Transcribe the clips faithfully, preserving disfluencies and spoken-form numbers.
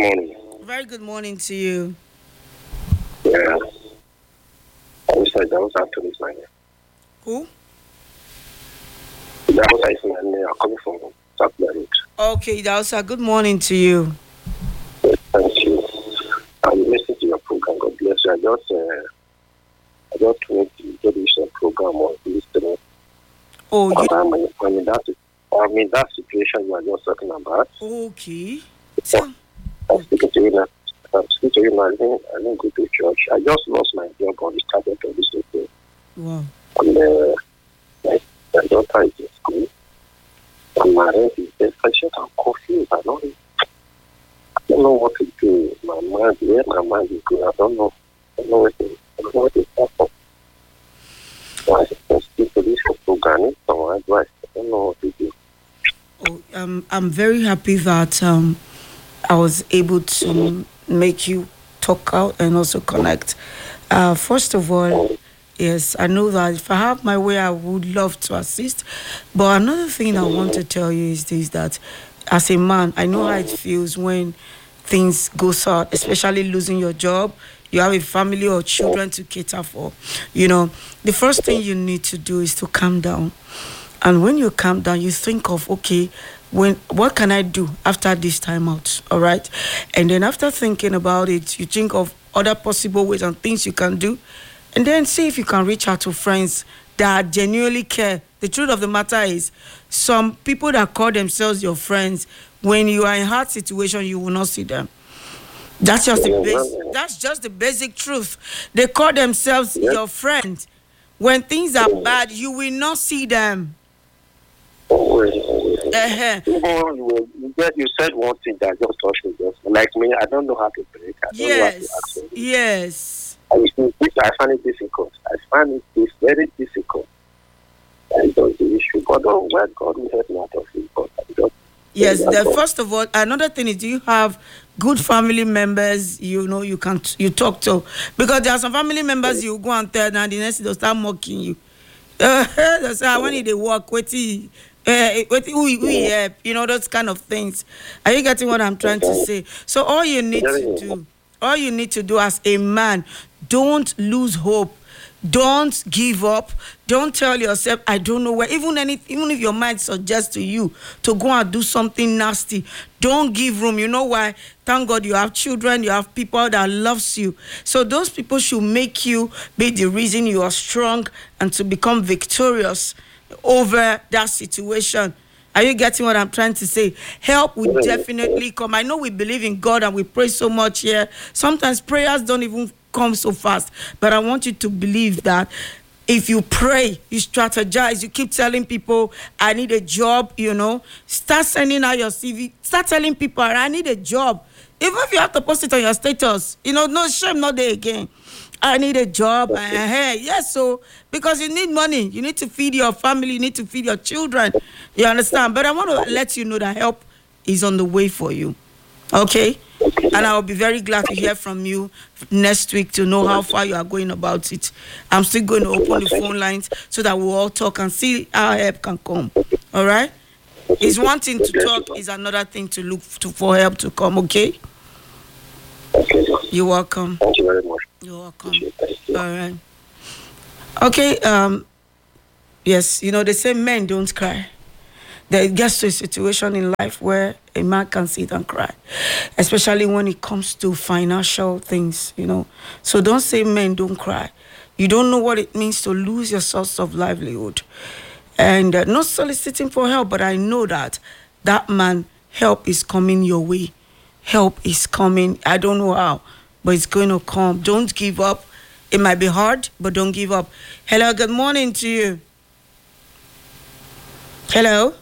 morning. Very good morning to you. Yeah, I wish I was after this man. Who? That was I see and I'm coming from South Marriage. Okay, Dausa, good morning to you. Thank you. I'm listening to your program. God bless you. I just, uh, I just went to get this uh, program on listening. Oh, you. I'm, I'm in that, I'm in that situation you are just talking about. Okay. So, I'm speaking to you now. I'm speaking to you now. I didn't, I didn't go to church. I just lost my job on the start of this thing. Wow. And uh, my, my daughter is in school. And my rent is there. I said, I'm confused. I don't, I don't know what to do. My mind, where my mind is going, I don't know. I don't know what to, I don't know what to start from. So I just speak to this program, some advice. I don't know what to do. Oh, um, I'm very happy that um, I was able to mm-hmm. make you talk out and also connect. Uh, first of all, yes, I know that if I have my way, I would love to assist. But another thing I want to tell you is this, that as a man, I know how it feels when things go south, especially losing your job. You have a family or children to cater for. You know, the first thing you need to do is to calm down. And when you calm down, you think of, okay, when what can I do after this time out, all right? And then after thinking about it, you think of other possible ways and things you can do. And then see if you can reach out to friends that genuinely care. The truth of the matter is, some people that call themselves your friends, when you are in hard situation, you will not see them. That's just the basic, that's just the basic truth. They call themselves your friend. When things are bad, you will not see them. Uh-huh. You, you said one thing that just touched me. Just like me, I don't know how to break. I don't yes, know how to ask. Yes. I, I find it difficult. I find it very difficult. And that's the issue. But oh, well, God will help me out of it. But I just, yes. The, first of all, another thing is, do you have good family members? You know, you can you talk to, because there are some family members you go and tell, and the next they'll start mocking you. Uh, they say, when they walk, wait, uh, wait, who, who help? You know, those kind of things. Are you getting what I'm trying to say? So all you need to do, all you need to do as a man, don't lose hope. Don't give up. Don't tell yourself, I don't know where. Even any, even if your mind suggests to you to go and do something nasty, don't give room. You know why? Thank God you have children, you have people that loves you. So those people should make you be the reason you are strong and to become victorious over that situation. Are you getting what I'm trying to say? Help will definitely come. I know we believe in God and we pray so much here. Sometimes prayers don't even come so fast. But I want you to believe that if you pray, you strategize, you keep telling people, I need a job, you know, start sending out your C V, start telling people, I need a job. Even if you have to post it on your status, you know, no shame, not there again. I need a job. Okay. Uh, hey, yes, so because you need money, you need to feed your family, you need to feed your children. You understand? But I want to let you know that help is on the way for you. Okay? And I'll be very glad to hear from you next week to know how far you are going about it. I'm still going to open the phone lines so that we'll all talk and see how help can come. All right? It's one thing to talk, it's another thing to look to, for help to come, okay? Okay. You're welcome. Thank you very much. You're welcome. You. All right. Okay, um, yes, you know, they say men don't cry. There gets to a situation in life where a man can sit and cry, especially when it comes to financial things, you know. So don't say men don't cry. You don't know what it means to lose your source of livelihood. And uh, not soliciting for help, but I know that that man, help is coming your way. Help is coming. I don't know how, but it's going to come. Don't give up. It might be hard, but don't give up. Hello, good morning to you. Hello?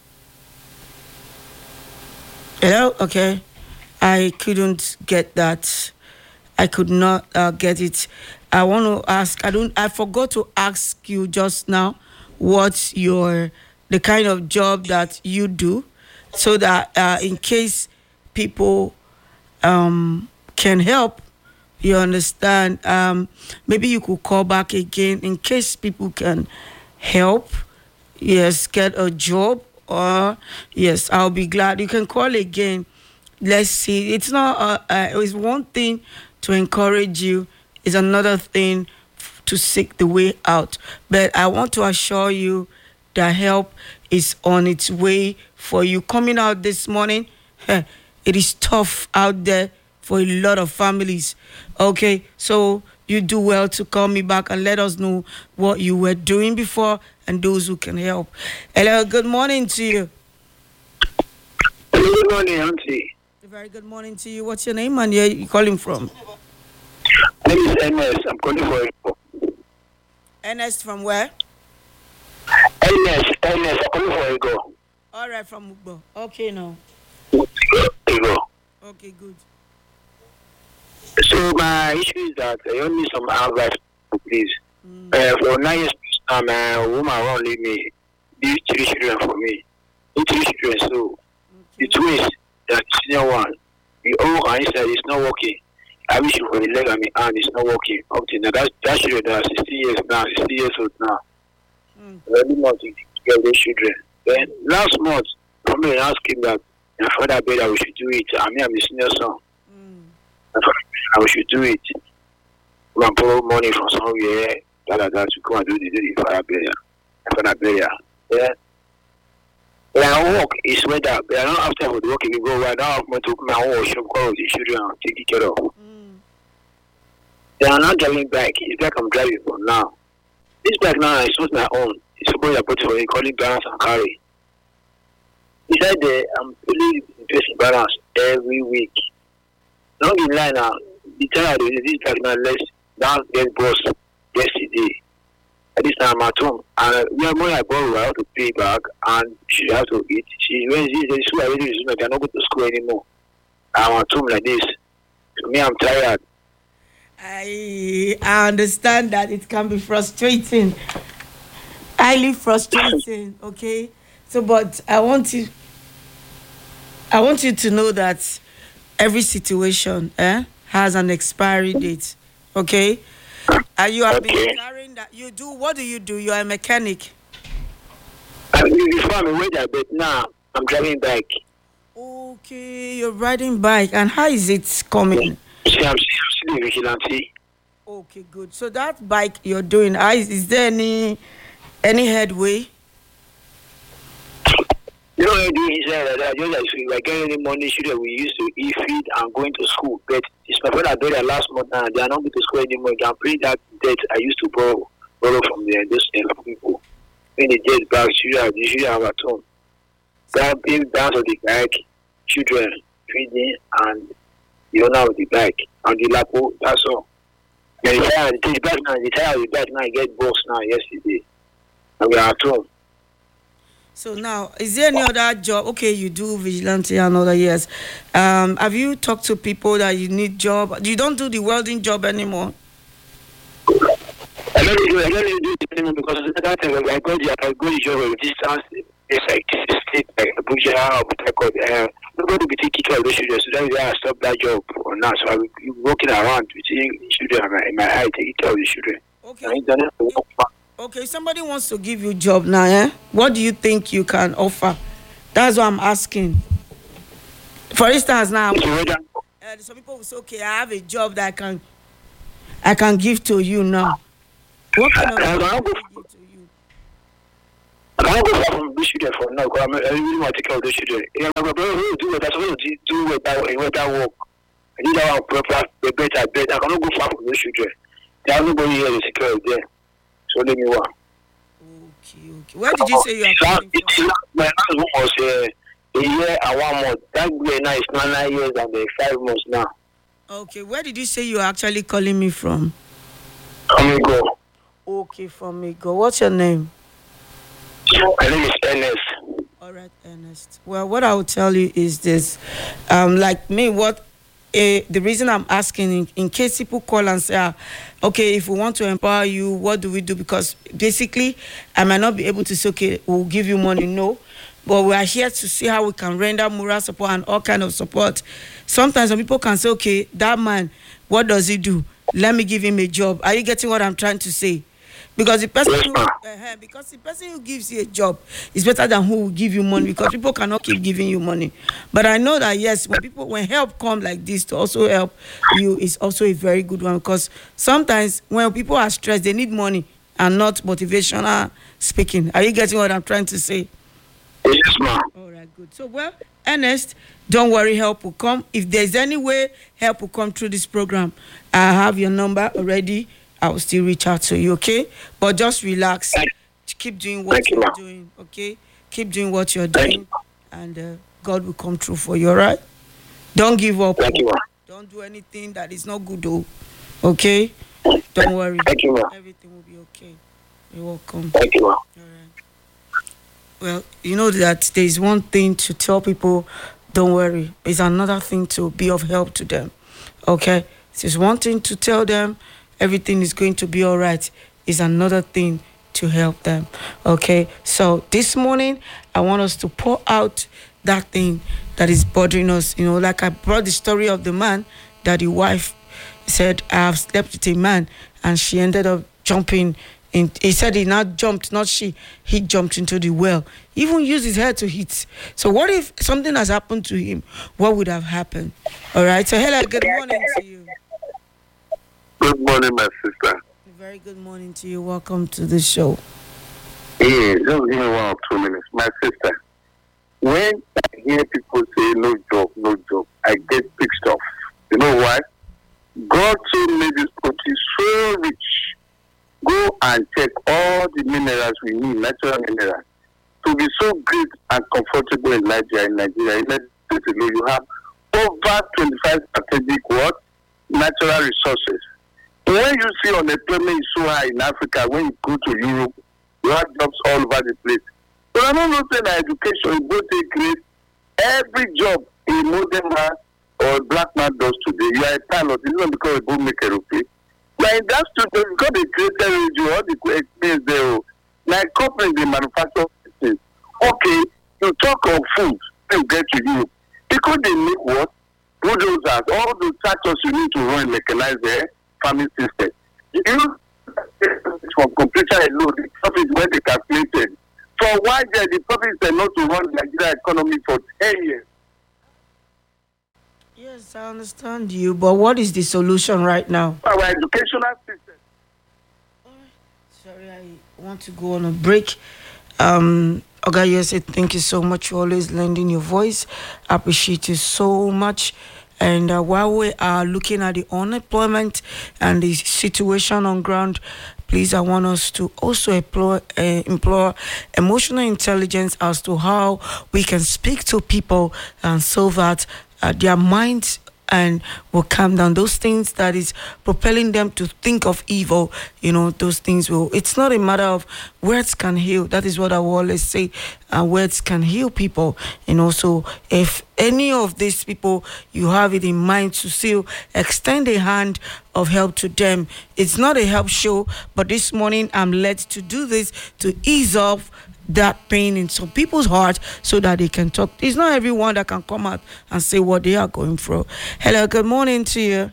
Hello? Okay. I couldn't get that. I could not uh, get it. I want to ask, I don't, I forgot to ask you just now what's your, the kind of job that you do, so that uh, in case people um, can help, you understand, um, maybe you could call back again in case people can help, yes, get a job, or, yes, I'll be glad. You can call again let's see. It's not. Uh, uh, it's one thing to encourage you. It's another thing f- to seek the way out. But I want to assure you that help is on its way for you. Coming out this morning, heh, it is tough out there for a lot of families. Okay, so you do well to call me back and let us know what you were doing before and those who can help. Hello, good morning to you. Good morning, Auntie. A very good morning to you. What's your name and where you calling from? My name is Ernest. I'm calling for Ego. Ernest from where? Ernest, Ernest, I'm calling for Ego. All right, from Ugbo. Okay, now. Ego. Okay, good. So my issue is that I only need some advice, please. Mm. Uh, for nine years, um, a woman around leave me, these three children for me. These three children, so the Okay. twins, the senior one, the old one said it's not working. I wish you for the leg and my hand, it's not working. Up to now, that's that children that are sixty years now, sixty years old now. Mm. Really not to get those children. Then last month, somebody asked him that my father said that we should do it. I mean, I'm the senior son. Mm. My father said that we should do it. We can borrow money from somewhere, da da da, to go and do the, do the father burial. My father burial. Yeah. When I work, it's weather. But I don't have time for the work. If you go, I don't have money to open my own workshop, call the children and take care of. Mm. They are not driving back. It's like I'm driving for now. This bike now is not my own. It's supposed to put for calling balance and carry. Beside there, I'm putting interest balance every week. Not in line now. The time this bike now less down get boss yesterday. At this time I'm at home. And we have money I borrow, I have to pay back and she have to eat. She when she says school already resumed, I cannot go to school anymore. I'm at home like this. To me I'm tired. I I understand that it can be frustrating, highly frustrating. Okay, so but I want you, I want you to know that every situation eh, has an expiry date. Okay, and you have been Okay. carrying that. You do what do you do? You are a mechanic. I mean, before I'm a waiter, but now I'm driving back. Okay, you're riding bike, and how is it coming? See, I'm, I'm still a vigilante. Okay, good. So that bike you're doing, how is, is there any any headway? You know what I do inside like that? Just like so, like getting any money, children we used to eat, feed, and going to school. But it's my brother buried last month now. They are not going to school anymore. They are paying that debt I used to borrow, borrow from the, those uh, people. When the debt back, children, the children are at home. That being down to the bike, children feeding, and the owner of the bike, and the lapo, that's all. And the tire, the bike now, the tire of the bike now get boxed now yesterday. And we are at home. So now, is there any other job? Okay, you do vigilante and other years. Um, have you talked to people that you need job? You don't do the welding job anymore. I don't do I don't do it anymore because that time I got the I got the job with distance. It's like this state like Abuja or Port uh, nobody be taking care of those children. So that's why I stopped that job for now. So I will be walking around with the children in my, in my eye, taking care of the children. Okay. I don't have to walk back. Okay, if somebody wants to give you job now, eh? What do you think you can offer? That's what I'm asking. For instance, now, So whether uh, some people will say, okay, I have a job that I can, I can give to you now. What kind of I- I job don't can go- I give to you? I can't go far from those children for now because I'm, I really want to take care of those children. Yeah, my brother will do what I'm supposed to do with that, with that work. I need that one proper, the better, better. I cannot go far from those children. There's nobody here to take care of them. So let me walk. Okay, okay. Where did you say you are coming from? My last one was uh, a year and one month. That year now is now nine years and uh, five months now. Okay, where did you say you are actually calling me from? Come and go. Okay, from me. Go. What's your name? My name is Ernest. All right, Ernest. Well, what I will tell you is this. Um, like me, what uh, the reason I'm asking, in, in case people call and say, ah, okay, if we want to empower you, what do we do? Because basically, I might not be able to say, okay, we'll give you money. No. But we are here to see how we can render moral support and all kind of support. Sometimes some people can say, okay, that man, what does he do? Let me give him a job. Are you getting what I'm trying to say? because the person Yes, who, ma'am. uh, because the person who gives you a job is better than who will give you money, because people cannot keep giving you money. But I know that yes, when people when help come like this to also help you is also a very good one, because sometimes when people are stressed, they need money and not motivational speaking. Are you getting what I'm trying to say? Yes, ma'am. All right, good. So, well, Ernest, don't worry, help will come. If there's any way help will come through this program, I have your number already. I will still reach out to you, okay? But just relax. Keep doing what Thank you, you're ma'am. doing, okay? Keep doing what you're Thank doing, and uh, God will come through for you, all right? Don't give up. Thank you, ma'am. Don't do anything that is not good, though, okay? Don't worry. Thank you, ma'am. Everything will be okay. You're welcome. Thank you, ma'am. All right. Well, you know that there's one thing to tell people, don't worry. It's another thing to be of help to them. Okay? It's one thing to tell them everything is going to be all right. It's another thing to help them. Okay? So this morning, I want us to pour out that thing that is bothering us. You know, like I brought the story of the man that the wife said, I have slept with a man, and she ended up jumping in. He said he not jumped, not she. He jumped into the well. He even used his head to hit. So what if something has happened to him? What would have happened? All right. So hello, good morning to you. Good morning, my sister. Very good morning to you. Welcome to the show. Yeah, just give me one or two minutes. My sister, when I hear people say no job, no job, I get pissed off. You know why? God so made this country so rich. Go and check all the minerals we need, natural minerals, to be so great and comfortable in Nigeria. In Nigeria, you have over twenty-five strategic what? Natural resources. When you see unemployment is so high in Africa, when you go to Europe, you have jobs all over the place. So I'm not saying that education is both a great. Every job a modern man or a black man does today, you are a pilot. It's not because we go make aeroplane. Like that student, because they created radio, all the experience there. Like companies, they manufacture things. Okay, you talk of food, you get to you. Because they make what? Bulldozers, all those tractors you need to run mechanized there. Farming system. You from computer alone, the profit when they calculated. For why there the profits are not to run the Nigeria economy for ten years. Yes, I understand you, but what is the solution right now? Our educational system. Sorry, I want to go on a break. Um, Oga U S A, thank you so much for always lending your voice. I appreciate you so much. And uh, while we are looking at the unemployment and the situation on ground, please, I want us to also employ, uh, employ emotional intelligence as to how we can speak to people, and so that uh, their minds and will calm down. Those things that is propelling them to think of evil, you know, those things will. It's not a matter of words can heal. That is what I will always say. Uh, words can heal people. And also, if any of these people you have it in mind to still extend a hand of help to them, it's not a help show, but this morning I'm led to do this to ease off that pain in some people's heart so that they can talk. It's not everyone that can come out and say what they are going through. Hello, good morning to you.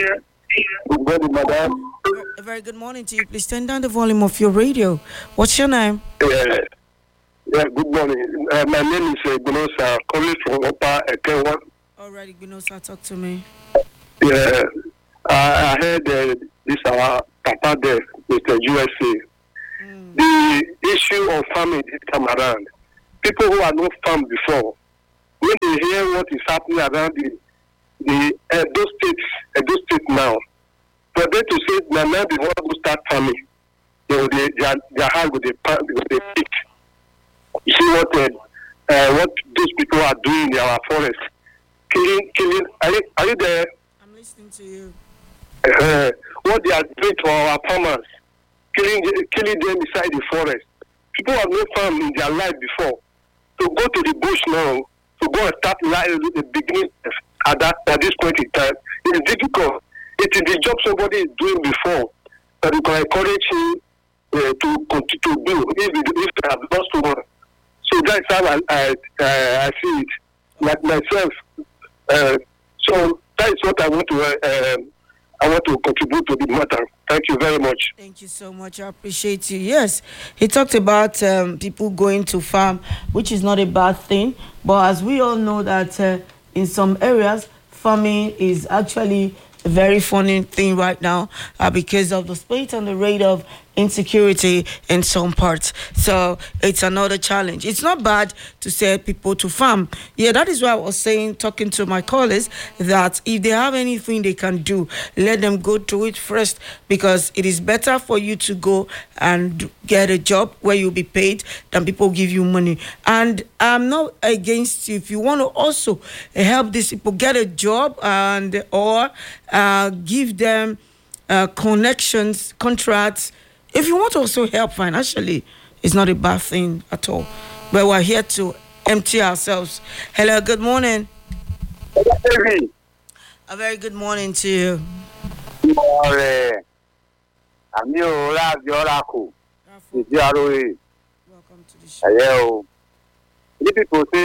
Good morning, madam. A very good morning to you. Please turn down the volume of your radio. What's your name? Yeah, yeah good morning. Uh, my name is uh, Gunosa, calling from Upper Ekewa. Alright, Gunosa, talk to me. Yeah, I, I heard uh, this our Papa there, Mister U S A. The issue of farming this time around, people who are not farmed before, when they hear what is happening around the the uh, those states, uh, those states now, for them to say now, now they want to start farming, they will they, their their hand with the pan with the pick. You see what uh, uh, what those people are doing in our forest, killing, killing. Are you, are you there? I'm listening to you. Uh, what they are doing to our farmers. Killing, killing them inside the forest. People have no farm in their life before. To go to the bush now, to go and start life at the beginning at that at this point in time, it is difficult. It is the job somebody is doing before that you can encourage him uh, to continue to do if if they have lost one. So that's how I I, uh, I see it, like myself. Uh, so that is what I want to uh, um, I want to contribute to the matter. Thank you very much. Thank you so much. I appreciate you. Yes, he talked about um, people going to farm, which is not a bad thing. But as we all know that uh, in some areas, farming is actually a very funny thing right now uh, because of the spate and the rate of insecurity in some parts. So it's another challenge. It's not bad to send people to farm. Yeah, that is why I was saying, talking to my colleagues, that if they have anything they can do, let them go to it first, because it is better for you to go and get a job where you'll be paid than people give you money. And I'm not against you if you want to also help these people get a job and or uh, give them uh, connections, contracts. If you want to also help financially, it's not a bad thing at all. But we're here to empty ourselves. Hello, good morning. Hey. A very good morning to you. Morning. I'm your lab, your laku. Welcome Welcome to the show. Hello. The people say